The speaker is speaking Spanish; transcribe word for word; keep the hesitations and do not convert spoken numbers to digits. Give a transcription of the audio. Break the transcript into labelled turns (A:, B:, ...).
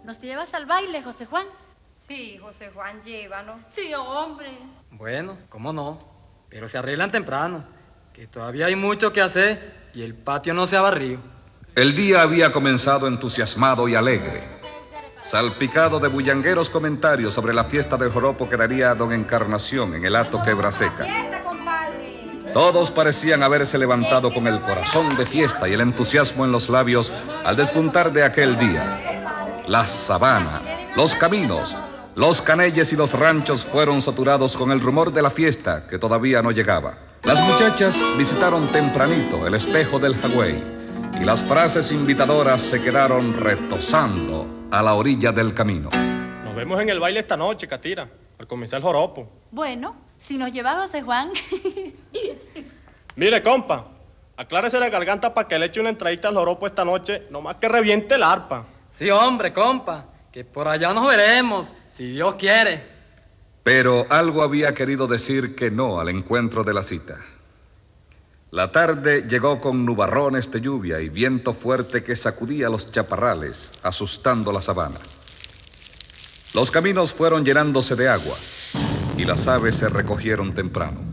A: ¿Nos llevas al baile, José Juan?
B: Sí, José Juan, llévanos.
A: Sí, hombre.
C: Bueno, cómo no, pero se arreglan temprano, que todavía hay mucho que hacer y el patio no se ha barrido.
D: El día había comenzado entusiasmado y alegre, salpicado de bullangueros comentarios sobre la fiesta del joropo que daría don Encarnación en el Hato Quebraseca. Todos parecían haberse levantado con el corazón de fiesta y el entusiasmo en los labios al despuntar de aquel día. La sabana, los caminos, los canelles y los ranchos fueron saturados con el rumor de la fiesta que todavía no llegaba. Las muchachas visitaron tempranito el espejo del Jagüey y las frases invitadoras se quedaron retozando a la orilla del camino.
E: Nos vemos en el baile esta noche, Catira, al comenzar el joropo.
A: Bueno, si nos lleva José Juan.
E: Mire, compa, aclárese la garganta para que le eche una entradita al joropo esta noche, nomás que reviente el arpa.
C: Sí, hombre, compa, que por allá nos veremos, si Dios quiere.
D: Pero algo había querido decir que no al encuentro de la cita. La tarde llegó con nubarrones de lluvia y viento fuerte que sacudía los chaparrales, asustando la sabana. Los caminos fueron llenándose de agua y las aves se recogieron temprano.